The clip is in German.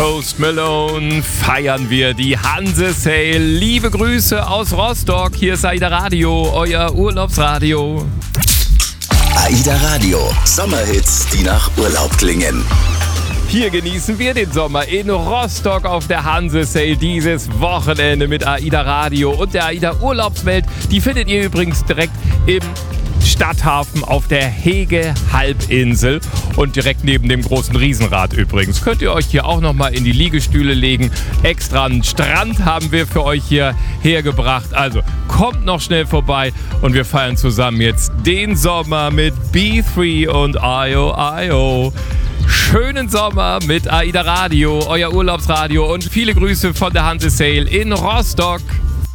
Post Malone feiern wir die Hanse Sale. Liebe Grüße aus Rostock. Hier ist AIDA Radio, euer Urlaubsradio. AIDA Radio, Sommerhits, die nach Urlaub klingen. Hier genießen wir den Sommer in Rostock auf der Hanse Sale dieses Wochenende mit AIDA Radio und der AIDA Urlaubswelt. Die findet ihr übrigens direkt im Stadthafen auf der Hege-Halbinsel und direkt neben dem großen Riesenrad übrigens. Könnt ihr euch hier auch nochmal in die Liegestühle legen. Extra einen Strand haben wir für euch hier hergebracht. Also kommt noch schnell vorbei und wir feiern zusammen jetzt den Sommer mit B3 und IO. Schönen Sommer mit AIDA Radio, euer Urlaubsradio und viele Grüße von der Hanse Sale in Rostock.